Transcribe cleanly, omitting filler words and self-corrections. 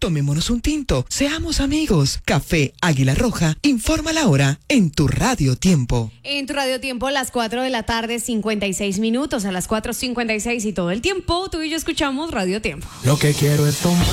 Tomémonos un tinto, seamos amigos. Café Águila Roja, informa la hora en tu Radio Tiempo. En tu Radio Tiempo, las 4 de la tarde, 56 minutos, a las 4:56 y todo el tiempo, tú y yo escuchamos Radio Tiempo. Lo que quiero es tomar.